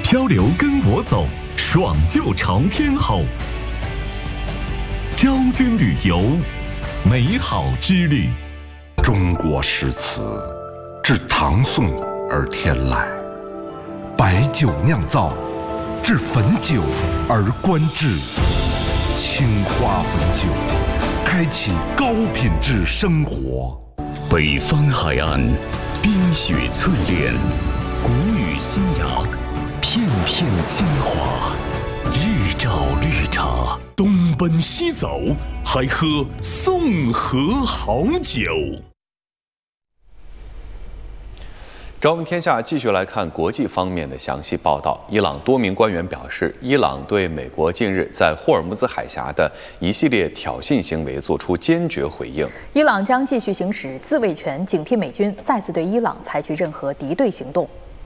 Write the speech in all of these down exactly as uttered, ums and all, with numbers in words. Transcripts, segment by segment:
漂流跟我走，爽就朝天吼。昭君旅游，美好之旅。 中国诗词自唐宋而天来，白酒酿造，至汾酒而观之。青花汾酒，开启高品质生活。 北方海岸，冰雪淬炼，谷雨新芽，片片精华，日照绿茶。东奔西走，还喝宋河好酒。 朝闻天下继续来看国际方面的详细报道。伊朗多名官员表示，伊朗对美国近日在霍尔木兹海峡的一系列挑衅行为作出坚决回应。 伊朗将继续行使自卫权，警惕美军再次对伊朗采取任何敌对行动。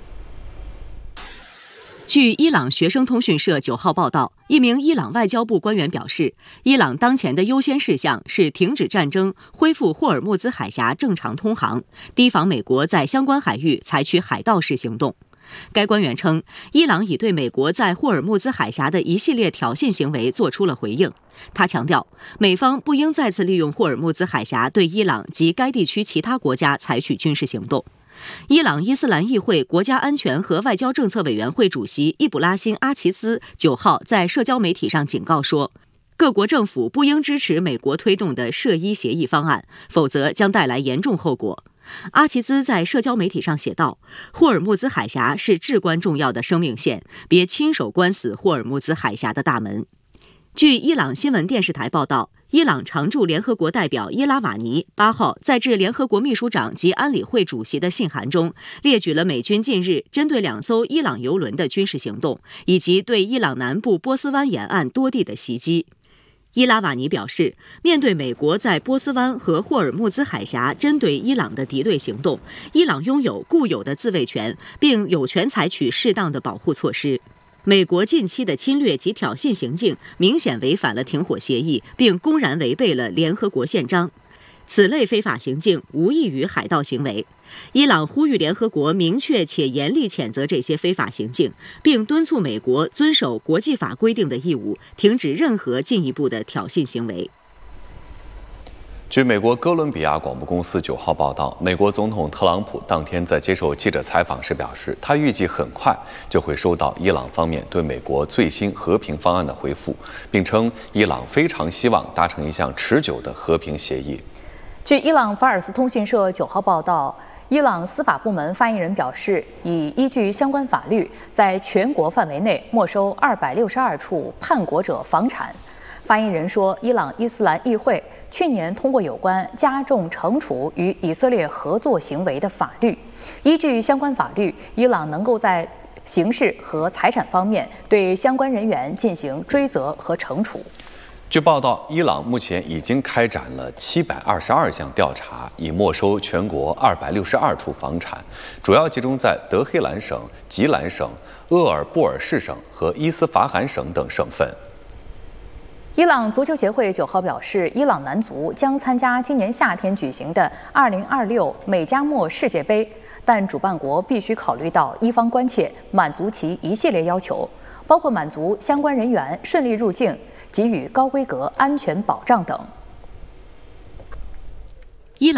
据伊朗学生通讯社九号报道，一名伊朗外交部官员表示，伊朗当前的优先事项是停止战争，恢复霍尔木兹海峡正常通航，提防美国在相关海域采取海盗式行动。该官员称，伊朗已对美国在霍尔木兹海峡的一系列挑衅行为做出了回应。他强调，美方不应再次利用霍尔木兹海峡对伊朗及该地区其他国家采取军事行动。伊朗伊斯兰议会国家安全和外交政策委员会主席伊卜拉欣·阿齐兹九号在社交媒体上警告说，各国政府不应支持美国推动的涉伊协议方案，否则将带来严重后果。阿齐兹在社交媒体上写道，霍尔木兹海峡是至关重要的生命线，别亲手关死霍尔木兹海峡的大门。据伊朗新闻电视台报道，伊朗常驻联合国代表伊拉瓦尼八号在致联合国秘书长及安理会主席的信函中，列举了美军近日针对两艘伊朗油轮的军事行动，以及对伊朗南部波斯湾沿岸多地的袭击。伊拉瓦尼表示，面对美国在波斯湾和霍尔木兹海峡针对伊朗的敌对行动，伊朗拥有固有的自卫权，并有权采取适当的保护措施。美国近期的侵略及挑衅行径明显违反了停火协议，并公然违背了联合国宪章。此类非法行径无异于海盗行为。伊朗呼吁联合国明确且严厉谴责这些非法行径，并敦促美国遵守国际法规定的义务，停止任何进一步的挑衅行为。 据美国哥伦比亚广播公司九号报道，美国总统特朗普当天在接受记者采访时表示，他预计很快就会收到伊朗方面对美国最新和平方案的回复，并称伊朗非常希望达成一项持久的和平协议。 据伊朗法尔斯通讯社九号报道，伊朗司法部门发言人表示，已依据相关法律，在全国范围内没收二百六十二处叛国者房产。发言人说，伊朗伊斯兰议会去年通过有关加重惩处与以色列合作行为的法律，依据相关法律，伊朗能够在刑事和财产方面对相关人员进行追责和惩处。 据报道，伊朗目前已经开展了七百二十二项调查，已没收全国二百六十二处房产，主要集中在德黑兰省、吉兰省、鄂尔布尔士省和伊斯法罕省等省份。 伊朗足球协会九号表示，伊朗男足将参加今年夏天举行的二零二六美加墨世界杯，但主办国必须考虑到伊方关切，满足其一系列要求，包括满足相关人员顺利入境、给予高规格安全保障等。